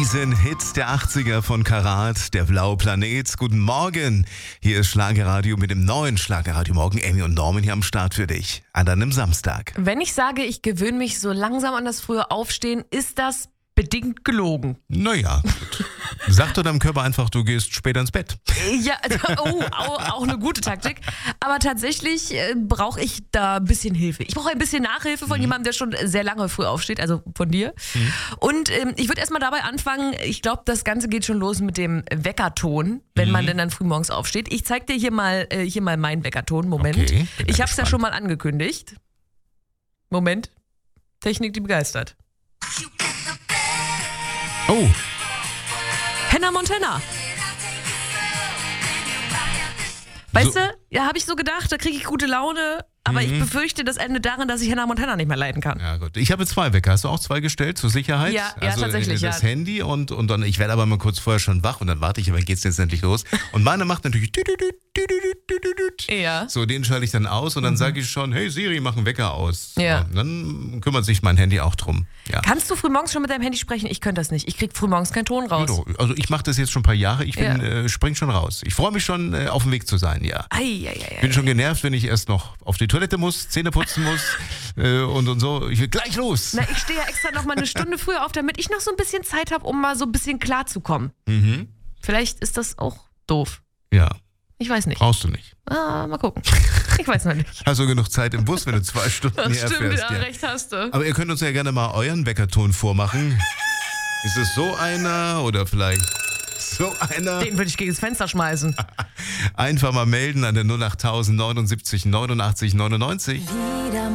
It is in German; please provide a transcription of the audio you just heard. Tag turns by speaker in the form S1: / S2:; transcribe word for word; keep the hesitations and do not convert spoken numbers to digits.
S1: Riesenhit der achtziger von Karat, der blaue Planet. Guten Morgen, hier ist Schlagerradio mit dem neuen Schlagerradio Morgen. Amy und Norman hier am Start für dich, an einem Samstag.
S2: Wenn ich sage, ich gewöhne mich so langsam an das frühe Aufstehen, ist das bedingt gelogen.
S1: Naja, gut. Sag doch deinem Körper einfach, du gehst später ins Bett.
S2: Ja, oh, auch, auch eine gute Taktik. Aber tatsächlich äh, brauche ich da ein bisschen Hilfe. Ich brauche ein bisschen Nachhilfe von mhm. jemandem, der schon sehr lange früh aufsteht, also von dir. Mhm. Und ähm, ich würde erstmal dabei anfangen, ich glaube, das Ganze geht schon los mit dem Weckerton, wenn mhm. man denn dann früh morgens aufsteht. Ich zeig dir hier mal, äh, hier mal meinen Weckerton. Moment. Okay, ich habe es ja schon mal angekündigt. Moment. Technik, die begeistert.
S1: Oh.
S2: Hannah Montana. Weißt
S1: So.
S2: du, ja, habe ich so gedacht, da kriege ich gute Laune, aber
S1: Mhm.
S2: ich befürchte, das endet darin, dass ich Hannah Montana nicht mehr leiden kann.
S1: Ja gut, ich habe zwei Wecker. Hast du auch zwei gestellt zur Sicherheit?
S2: Ja, ja,
S1: also
S2: tatsächlich,
S1: das
S2: ja.
S1: Handy und, und dann, ich werde aber mal kurz vorher schon wach und dann warte ich, aber geht's jetzt endlich los. Und meine macht natürlich
S2: Ja.
S1: so, den schalte ich dann aus und dann mhm. sage ich schon, hey Siri, mach einen Wecker aus.
S2: Ja.
S1: Und dann kümmert sich mein Handy auch drum. Ja.
S2: Kannst du frühmorgens schon mit deinem Handy sprechen? Ich könnte das nicht. Ich krieg frühmorgens keinen Ton raus.
S1: Also ich mache das jetzt schon ein paar Jahre. Ich bin,
S2: Ja.
S1: äh, spring schon raus. Ich freue mich schon, äh, auf dem Weg zu sein, ja.
S2: Ei, ei, ei, ei.
S1: Bin schon genervt, wenn ich erst noch auf die Toilette muss, Zähne putzen muss äh, und, und so. Ich will gleich los.
S2: Na, ich stehe ja extra noch mal eine Stunde früher auf, damit ich noch so ein bisschen Zeit habe, um mal so ein bisschen klarzukommen.
S1: Mhm.
S2: Vielleicht ist das auch doof.
S1: Ja,
S2: Ich weiß nicht.
S1: brauchst du nicht.
S2: Ah, mal gucken. Ich weiß noch nicht.
S1: Hast du genug Zeit im Bus, wenn du zwei Stunden
S2: Das
S1: hierher
S2: stimmt,
S1: fährst?
S2: ja, recht hast du.
S1: Aber ihr könnt uns ja gerne mal euren Weckerton vormachen. Ist es so einer oder vielleicht so einer?
S2: Den würde ich gegen das Fenster schmeißen.
S1: Einfach mal melden an der null acht neunundsiebzig neunundachtzig neunundneunzig.
S3: Wieder